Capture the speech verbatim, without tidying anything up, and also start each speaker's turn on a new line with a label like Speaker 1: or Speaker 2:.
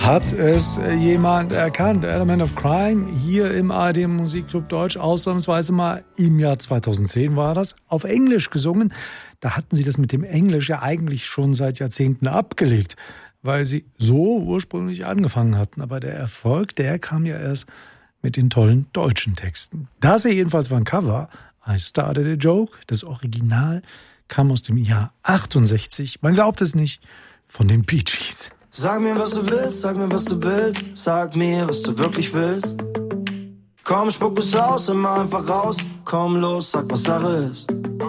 Speaker 1: Hat es jemand erkannt? Element of Crime hier im A R D Musikclub Deutsch, ausnahmsweise mal im Jahr zweitausendzehn war das, auf Englisch gesungen. Da hatten sie das mit dem Englisch ja eigentlich schon seit Jahrzehnten abgelegt, weil sie so ursprünglich angefangen hatten. Aber der Erfolg, der kam ja erst mit den tollen deutschen Texten. Das hier jedenfalls war ein Cover, I Started a Joke. Das Original kam aus dem Jahr achtundsechzig, man glaubt es nicht, von den Bee Gees.
Speaker 2: Sag mir, was du willst, sag mir, was du willst, sag mir, was du wirklich willst. Komm, spuck es aus, immer einfach raus, komm los, sag, was Sache ist.